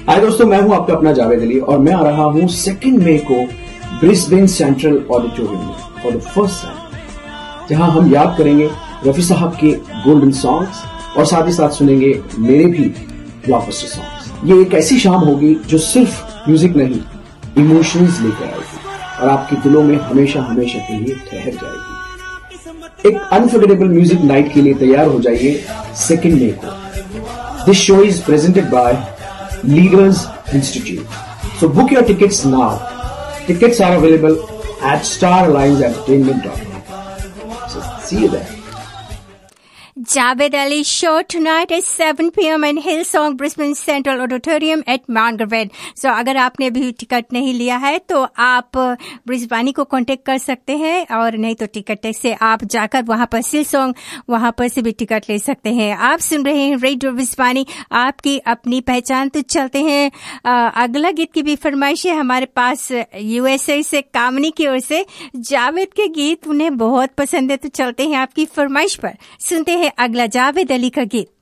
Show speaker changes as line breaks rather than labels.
हाय दोस्तों, मैं हूं आपका अपना जावेद अली और मैं आ रहा हूं 2 मई को ब्रिस्बेन सेंट्रल ऑडिटोरियम में फॉर द फर्स्ट टाइम, जहां हम याद करेंगे रफी साहब के गोल्डन सॉन्ग्स और साथ ही साथ सुनेंगे मेरे भी ब्लॉकबस्टर सॉन्ग्स। ये एक ऐसी शाम होगी जो सिर्फ म्यूजिक नहीं, इमोशंस लेकर आएगी और आपके दिलों में हमेशा हमेशा के लिए ठहर जाएगी। एक अनफॉरगेटेबल म्यूजिक नाइट के लिए तैयार हो जाइए 2 मई को। This show is presented by Leaders Institute. So book your tickets now. Tickets are available at starallianceEntertainment.com. So see you there.
Javed Ali show tonight at 7 p.m. in Hillsong, Brisbane Central Auditorium at Mount Gravatt. So अगर आपने अभी ticket नहीं लिया है तो आप ब्रिस्बानी को contact कर सकते हैं, और नहीं तो टिकट से आप जाकर वहां पर हिलसोंग वहां पर से भी टिकट ले सकते हैं। आप सुन रहे हैं रेडियो ब्रिस्बानी, आपकी अपनी पहचान। तो चलते हैं अगला गीत की भी फरमाइश है हमारे पास यूएसए से कामनी की ओर से। जावेद के गीत उन्हें बहुत पसंद है, तो चलते हैं आपकी फरमाइश पर, सुनते हैं अगला जावेद अली का गीत।